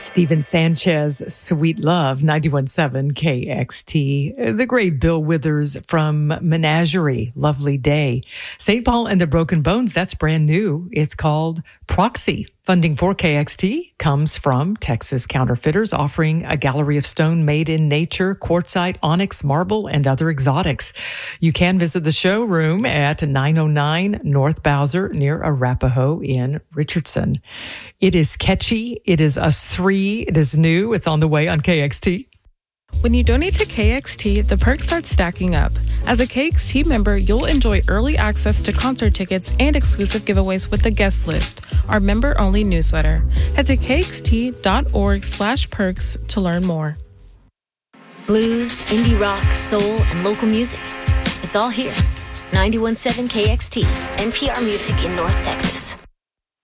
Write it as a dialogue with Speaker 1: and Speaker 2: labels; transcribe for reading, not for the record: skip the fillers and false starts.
Speaker 1: Steven Sanchez, Sweet Love, 91.7 KXT. The great Bill Withers from Menagerie, Lovely Day. St. Paul and the Broken Bones, that's brand new. It's called Proxy. Funding for KXT comes from Texas Counterfeiters, offering a gallery of stone made in nature, quartzite, onyx, marble, and other exotics. You can visit the showroom at 909 North Bowser near Arapahoe in Richardson. It is catchy. It is us three. It is new. It's on the way on KXT.
Speaker 2: When you donate to KXT, the perks start stacking up. As a KXT member, you'll enjoy early access to concert tickets and exclusive giveaways with the guest list, our member-only newsletter. Head to kxt.org/perks to learn more.
Speaker 3: Blues, indie rock, soul, and local music. It's all here. 91.7 KXT, NPR Music in North Texas.